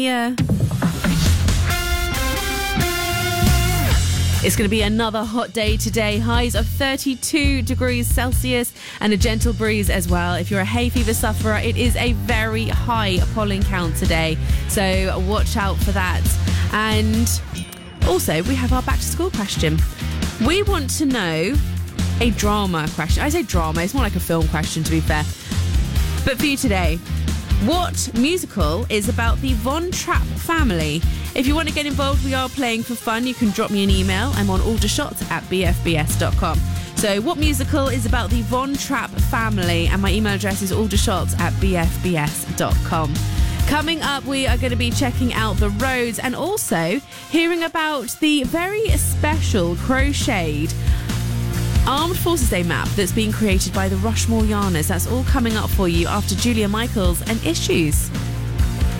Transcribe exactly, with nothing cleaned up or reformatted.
Yeah. It's going to be another hot day today. Highs of thirty-two degrees Celsius and a gentle breeze as well. If you're a hay fever sufferer, it is a very high pollen count today. So watch out for that. And also, we have our back to school question. We want to know a drama question. I say drama, it's more like a film question, to be fair. But for you today, what musical is about the Von Trapp family? If you want to get involved, we are playing for fun. You can drop me an email. I'm on aldershots at b f b s dot com. So what musical is about the Von Trapp family? And my email address is aldershots at b f b s dot com. Coming up, we are going to be checking out the roads and also hearing about the very special crocheted Armed Forces Day map that's being created by the Rushmore Yarners. That's all coming up for you after Julia Michaels and Issues.